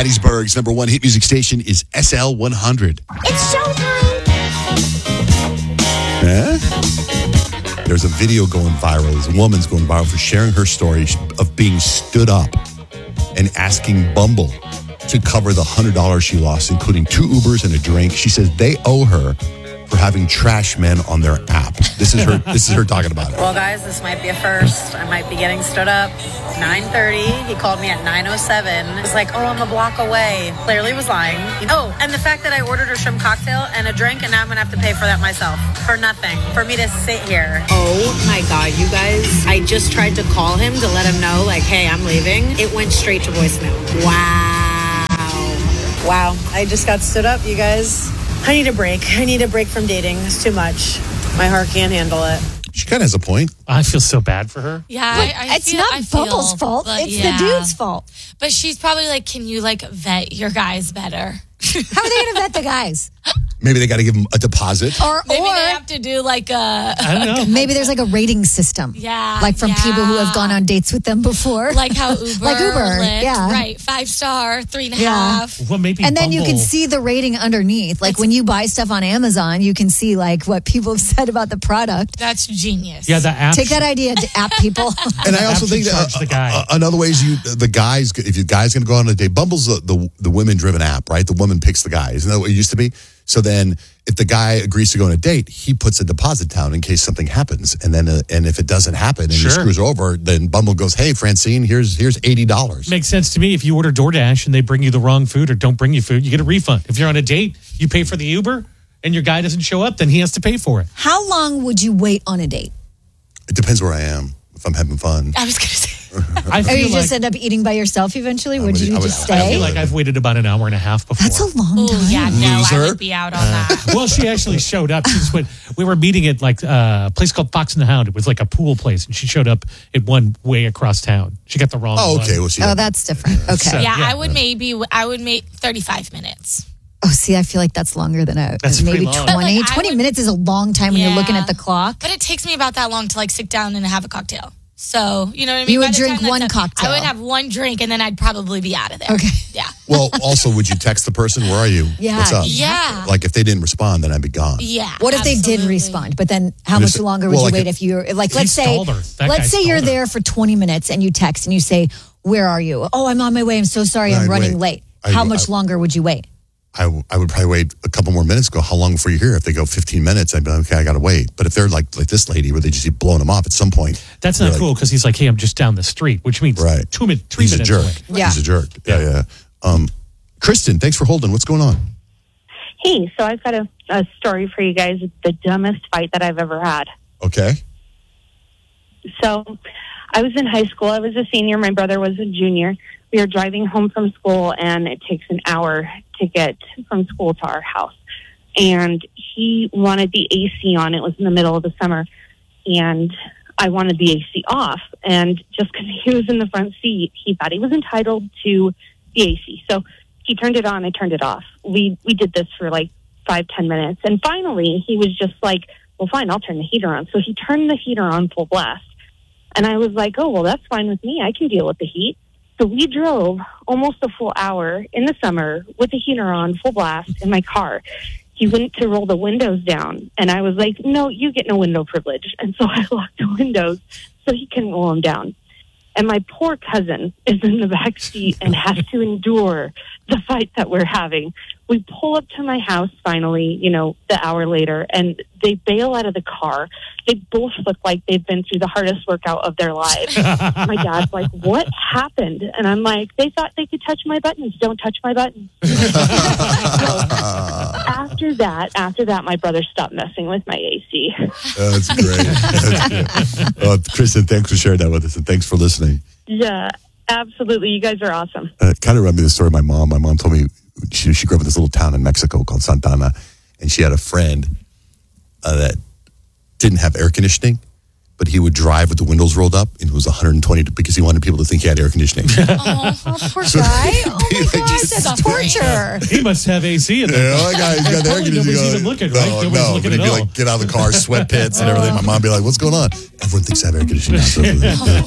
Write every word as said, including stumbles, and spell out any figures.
Hattiesburg's number one hit music station is S L one hundred. It's showtime. Eh? There's a video going viral. There's a woman's going viral for sharing her story of being stood up and asking Bumble to cover the one hundred dollars she lost, including two Ubers and a drink. She says they owe her for having trash men on their app. This is her This is her talking about it. Well, guys, this might be a first. I might be getting stood up. nine thirty. He called me at nine oh seven. It was like, oh, I'm a block away. Clearly was lying. Oh, and the fact that I ordered a shrimp cocktail and a drink, and now I'm going to have to pay for that myself. For nothing. For me to sit here. Oh, my God, you guys. I just tried to call him to let him know, like, hey, I'm leaving. It went straight to voicemail. Wow. Wow. I just got stood up, you guys. I need a break. I need a break from dating. It's too much. My heart can't handle it. She kind of has a point. I feel so bad for her. Yeah, I, I it's feel, not I feel, Bumble's fault. but It's yeah. the dude's fault. But she's probably like, can you like vet your guys better? How are they going to vet the guys? Maybe they got to give them a deposit. Or, Maybe or they have to do like a. I don't know. maybe there's like a rating system. Yeah, Like from yeah. people who have gone on dates with them before. Like how Uber, Like Uber, Lyft, yeah. right, five star, three and a Yeah. half. Well, maybe And then you can Bumble- see the rating underneath. Like when you buy stuff on Amazon, you can see like what people have said about the product. That's genius. Yeah, the app. Take that idea to app people. And I also App think should that charge the guy. uh, another way is you the guys if you guys going to go on a date. Bumble's the, the the women driven app, right? The woman picks the guy. Isn't that what it used to be? So then, if the guy agrees to go on a date, he puts a deposit down in case something happens, and then uh, and if it doesn't happen and Sure. he screws over, then Bumble goes, "Hey, Francine, here's here's eighty dollars." Makes sense to me. If you order DoorDash and they bring you the wrong food or don't bring you food, you get a refund. If you're on a date, you pay for the Uber, and your guy doesn't show up, then he has to pay for it. How long would you wait on a date? It depends where I am. If I'm having fun, I was going to say. I Or feel you like, just end up eating by yourself eventually? Would would- you I would- just I I stay? feel like I've waited about an hour and a half before. That's a long Oh, time. yeah, no, Loser. I would be out on that. Well, she actually showed up. She just went, we were meeting at like uh, a place called Fox and the Hound. It was like a pool place, and she showed up at one way across town. She got the wrong oh, one. okay. Well, see, Oh, that's different. Okay. So- Yeah, yeah. I would maybe, I would make thirty-five minutes. Oh, see, I feel like that's longer than a That's maybe pretty long. twenty. But, like, I twenty would- minutes is a long time when you're looking Yeah. at the clock. But it takes me about that long to like sit down and have a cocktail. So, you know what I mean? You would By the drink time that's one up- cocktail. I would have one drink and then I'd probably be out of there. Okay. Yeah. well, also, would you text the person? Where are you? Yeah, What's up? Yeah. Like if they didn't respond, then I'd be gone. Yeah. What if they did absolutely. respond? But then how But much it's- longer would well, you like wait if- if you're like, He let's say, stalled her. That guy let's say you're stalled her. there for twenty minutes and you text and you say, where are you? Oh, I'm on my way. I'm so sorry. No, I'm I'd running wait. late. I- How I- much longer would you wait? I, I would probably wait a couple more minutes. Go, how long before you're here? If they go fifteen minutes, I'd be like, okay, I got to wait. But if they're like like this lady, where they just keep blowing them off at some point, That's you're not like, cool because he's like, hey, I'm just down the street, which means Right. two minutes, three He's a minutes jerk. away. Yeah. He's a jerk. Yeah, yeah. Um, Kristen, thanks for holding. What's going on? Hey, so I've got a, a story for you guys. It's the dumbest fight that I've ever had. Okay. So I was in high school. I was a senior. My brother was a junior. We were driving home from school, and it takes an hour to get from school to our house. And he wanted the A C on. It was in the middle of the summer. And I wanted the A C off. And just because he was in the front seat, he thought he was entitled to the A C. So he turned it on. I turned it off. We we did this for like five, ten minutes. And finally, he was just like, well, fine, I'll turn the heater on. So he turned the heater on full blast. And I was like, oh, well, that's fine with me. I can deal with the heat. So we drove almost a full hour in the summer with the heater on full blast in my car. He went to roll the windows down. And I was like, no, you get no window privilege. And so I locked the windows so he can roll them down. And my poor cousin is in the back seat and has to endure the fight that we're having. We pull up to my house finally, you know, the hour later, and they bail out of the car. They both look like they've been through the hardest workout of their lives. My dad's like, what happened? And I'm like, they thought they could touch my buttons. Don't touch my buttons. So after that, after that, my brother stopped messing with my A C. That's great. That's great. Uh, Kristen, thanks for sharing that with us, and thanks for listening. Yeah, absolutely. You guys are awesome. Uh, it kind of reminded me of the story of my mom. My mom told me she, she grew up in this little town in Mexico called Santana, and she had a friend uh, that didn't have air conditioning, but he would drive with the windows rolled up, and it was one hundred twenty because he wanted people to think he had air conditioning. Oh, poor guy. Oh, my Like, gosh, just- that's torture. He must have A C in Yeah, there. that guy, he's got the air Probably conditioning. nobody's on. even looking, no, right? Nobody's no, looking but he'd at be all. like, get out of the car, sweat pits and everything. My mom would be like, what's going on? Everyone thinks I have air conditioning now. So, yeah.